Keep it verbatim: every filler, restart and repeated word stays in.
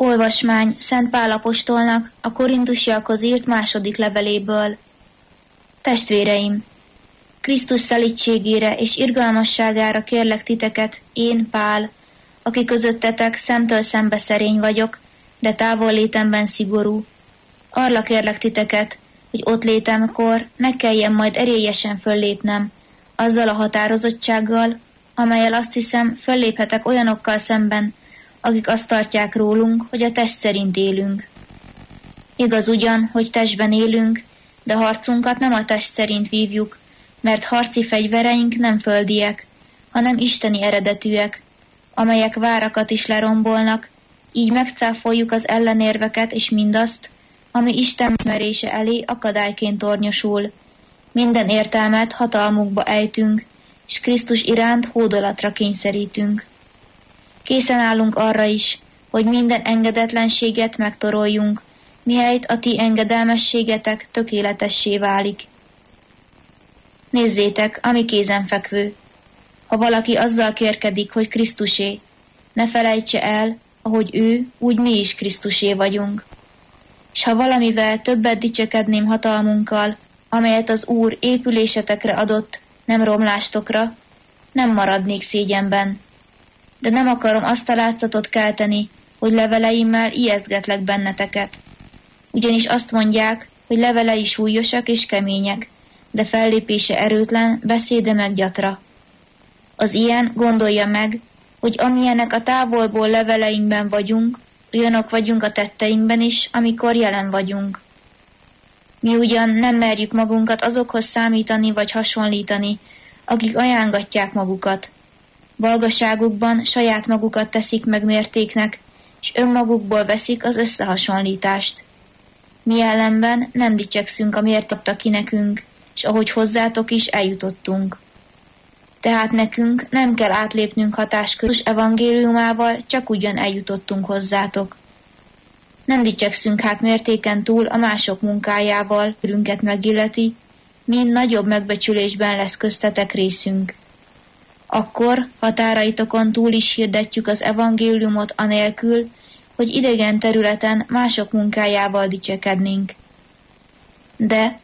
Olvasmány Szent Pál apostolnak a Korintusiakhoz írt második leveléből. Testvéreim! Krisztus szelídségére és irgalmasságára kérlek titeket, én, Pál, aki közöttetek szemtől szembe szerény vagyok, de távollétemben szigorú. Arra kérlek titeket, hogy ott létemkor ne kelljen majd erélyesen föllépnem, azzal a határozottsággal, amellyel azt hiszem fölléphetek olyanokkal szemben, akik azt tartják rólunk, hogy a test szerint élünk. Igaz ugyan, hogy testben élünk, de harcunkat nem a test szerint vívjuk, mert harci fegyvereink nem földiek, hanem isteni eredetűek, amelyek várakat is lerombolnak, így megcáfoljuk az ellenérveket és mindazt, ami Isten ismerése elé akadályként tornyosul. Minden értelmet hatalmukba ejtünk, és Krisztus iránt hódolatra kényszerítünk. Készen állunk arra is, hogy minden engedetlenséget megtoroljunk, mihelyt a ti engedelmességetek tökéletessé válik. Nézzétek, ami kézenfekvő. Ha valaki azzal kérkedik, hogy Krisztusé, ne felejtse el, ahogy ő, úgy mi is Krisztusé vagyunk. S ha valamivel többet dicsekedném hatalmunkkal, amelyet az Úr épülésetekre adott, nem romlástokra, nem maradnék szégyenben. De nem akarom azt a látszatot kelteni, hogy leveleimmel ijesztgetlek benneteket. Ugyanis azt mondják, hogy levelei súlyosak és kemények, de fellépése erőtlen, beszéde meg gyatra. Az ilyen gondolja meg, hogy amilyenek a távolból leveleinkben vagyunk, olyanok vagyunk a tetteinkben is, amikor jelen vagyunk. Mi ugyan nem merjük magunkat azokhoz számítani vagy hasonlítani, akik ajángatják magukat. Balgaságukban saját magukat teszik meg mértéknek, és önmagukból veszik az összehasonlítást. Mi ellenben nem dicsekszünk a mértékta ki nekünk, és ahogy hozzátok is eljutottunk. Tehát nekünk nem kell átlépnünk hatáskörös evangéliumával, csak ugyan eljutottunk hozzátok. Nem dicsekszünk hát mértéken túl a mások munkájával, körünket megilleti, mind nagyobb megbecsülésben lesz köztetek részünk. Akkor határaitokon túl is hirdetjük az evangéliumot anélkül, hogy idegen területen mások munkájával dicsekednénk. De